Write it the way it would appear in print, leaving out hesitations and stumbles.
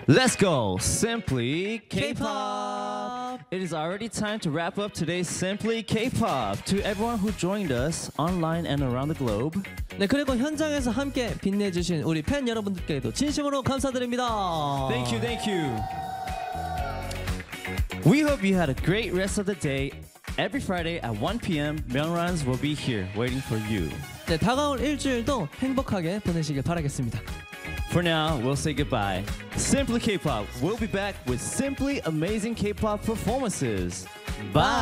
Let's go! Simply K-pop! It is already time to wrap up today's Simply K-pop. To everyone who joined us online and around the globe. 네, 그리고 현장에서 함께 빛내주신 우리 팬 여러분들께도 진심으로 감사드립니다. Thank you, thank you. We hope you had a great rest of the day. Every Friday at 1 p.m., Myeonrans will be here waiting for you. 네, 다가올 일주일도 행복하게 보내시길 바라겠습니다. For now, we'll say goodbye. Simply K-pop. We'll be back with simply amazing K-pop performances. Bye!